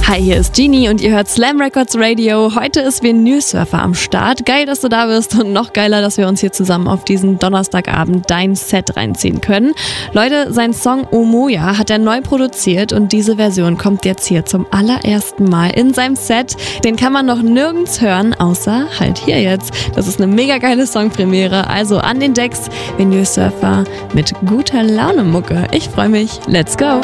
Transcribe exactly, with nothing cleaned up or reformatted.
Hi, hier ist Genie und ihr hört Slam Records Radio. Heute ist Vinyl Surfer am Start. Geil, dass du da bist und noch geiler, dass wir uns hier zusammen auf diesen Donnerstagabend dein Set reinziehen können. Leute, sein Song Omoja hat er neu produziert und diese Version kommt jetzt hier zum allerersten Mal in seinem Set. Den kann man noch nirgends hören, außer halt hier jetzt. Das ist eine mega geile Songpremiere. Also an den Decks, Vinyl Surfer mit guter Laune Mucke. Ich freue mich. Let's go!